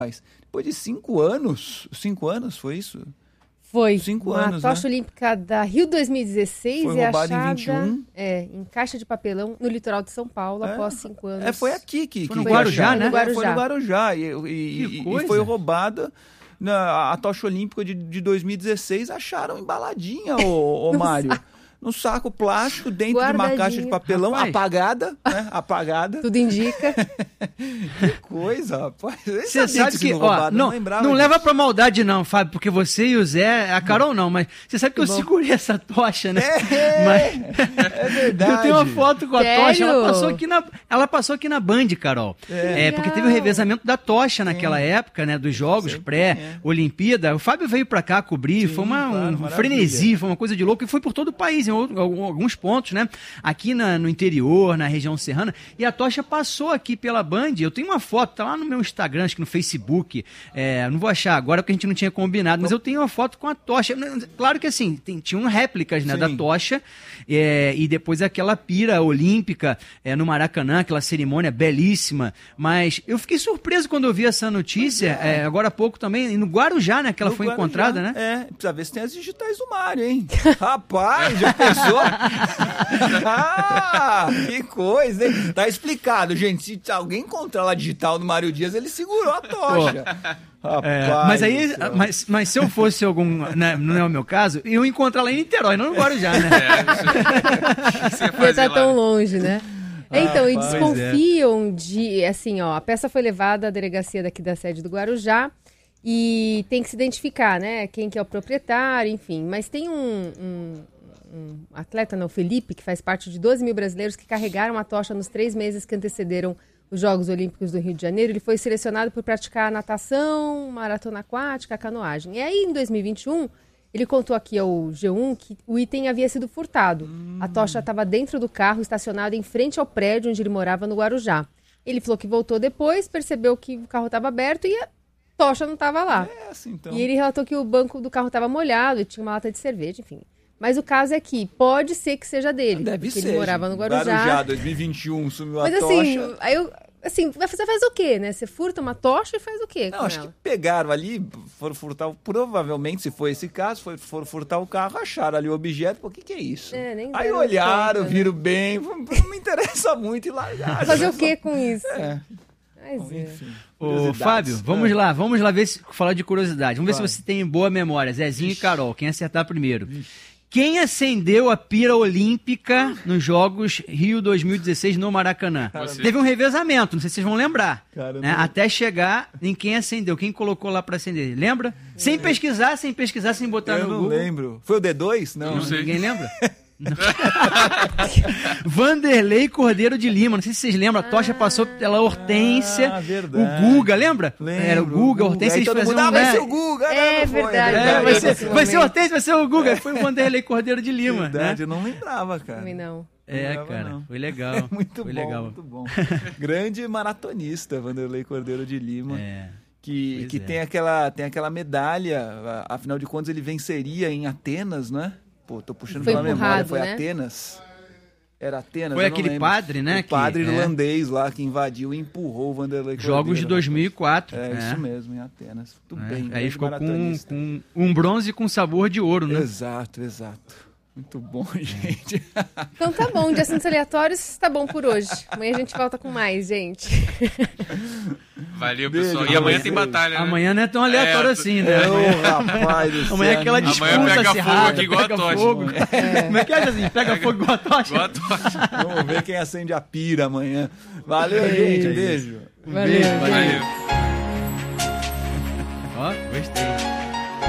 Depois de 5 anos, foi isso? Foi. 5 anos, a tocha olímpica da Rio 2016 foi roubada achada em 21. Em caixa de papelão no litoral de São Paulo após 5 anos. Foi aqui que foi no Guarujá, né? Foi no Guarujá. E foi roubada a tocha olímpica de 2016. Acharam embaladinha, ô Mário. Num saco plástico, dentro de uma caixa de papelão, apagada, né? Apagada. Tudo indica. Que coisa, rapaz. Você sabe que, não leva pra maldade não, Fábio, porque você e o Zé, a Carol não, mas você sabe que eu segurei essa tocha, né? É verdade. Eu tenho uma foto com a tocha, Sério? ela passou aqui na Band, Carol. Porque teve o revezamento da tocha naquela época, né, dos jogos pré-Olimpíada. O Fábio veio pra cá cobrir, foi um frenesi, foi uma coisa de louco, e foi por todo o país, em alguns pontos, né? Aqui no interior, na região serrana, e a tocha passou aqui pela Band. Eu tenho uma foto, tá lá no meu Instagram, acho que no Facebook, não vou achar agora porque a gente não tinha combinado, mas eu tenho uma foto com a tocha. Claro que assim, tinham réplicas, né, da tocha, e depois aquela pira olímpica no Maracanã, aquela cerimônia belíssima, mas eu fiquei surpreso quando eu vi essa notícia, agora há pouco também, no Guarujá, né, que ela foi encontrada, né? Precisa ver se tem as digitais do Mário, hein? Rapaz, já pensou? Que coisa, hein? Tá explicado, gente. Se alguém encontrar lá digital do Mário Dias, ele segurou a tocha. Rapaz, mas se eu fosse algum, né, não é o meu caso, eu ia encontrar lá em Niterói, não no Guarujá, né? Não tá tão longe, né? Então, e desconfiam de, assim, a peça foi levada à delegacia daqui da sede do Guarujá e tem que se identificar, né? Quem que é o proprietário, enfim. Mas tem um atleta, o Felipe, que faz parte de 12 mil brasileiros que carregaram a tocha nos 3 meses que antecederam os Jogos Olímpicos do Rio de Janeiro. Ele foi selecionado por praticar natação, maratona aquática, canoagem. E aí, em 2021, ele contou aqui ao G1 que o item havia sido furtado. A tocha estava dentro do carro, estacionado em frente ao prédio onde ele morava no Guarujá. Ele falou que voltou depois, percebeu que o carro estava aberto e a tocha não estava lá. Então. E ele relatou que o banco do carro estava molhado e tinha uma lata de cerveja, enfim. Mas o caso é que pode ser que seja dele. Deve ser. Ele morava no Guarujá. Guarujá, 2021, sumiu a tocha. Mas você faz o quê, né? Você furta uma tocha e faz o quê? Não, acho que pegaram ali, foram furtar, provavelmente, se foi esse caso, foram furtar o carro, acharam ali o objeto, o que é isso? Aí olharam, viram bem, não me interessa muito e largaram. Fazer o quê com isso? Mas enfim. Ô, Fábio, vamos lá falar de curiosidade. Vamos ver se você tem boa memória, Zezinho e Carol, quem acertar primeiro. Quem acendeu a pira olímpica nos Jogos Rio 2016 no Maracanã? Teve um revezamento, não sei se vocês vão lembrar. Né? Até chegar em quem acendeu, quem colocou lá pra acender. Lembra? Sem pesquisar, sem botar no Google. Eu não lembro. Foi o D2? Não sei. Ninguém lembra? Vanderlei Cordeiro de Lima, não sei se vocês lembram, a tocha passou pela Hortência, o Guga, lembra? Lembro, era o Guga, a Hortência, eles faziam vai ser o Guga, verdade. Vai ser a Hortência, vai ser o Guga, foi o Vanderlei Cordeiro de Lima. Verdade, né? Eu não lembrava, cara. Também não. Cara, foi legal. Muito bom. Grande maratonista, Vanderlei Cordeiro de Lima. Que tem aquela medalha, afinal de contas ele venceria em Atenas, né? Pô, tô puxando pela memória, foi Atenas. Era Atenas, foi aquele padre, né? O padre irlandês lá que invadiu e empurrou o Vanderlei Cordeiro. Jogos de 2004. Isso mesmo, em Atenas. Muito bem. Aí ficou com um bronze com sabor de ouro, né? Exato. Muito bom, gente. Então tá bom, de assuntos aleatórios, tá bom por hoje. Amanhã a gente volta com mais, gente. Valeu, pessoal. E amanhã tem batalha, né? Amanhã não é tão aleatório assim, né? Rapaz do céu. Amanhã é aquela disputa amanhã pega acirrada, fogo aqui igual a tocha. Como é que é, assim? Pega fogo igual a tocha? Igual a tocha. Vamos ver quem acende a pira amanhã. Valeu, gente. Beijo. Valeu.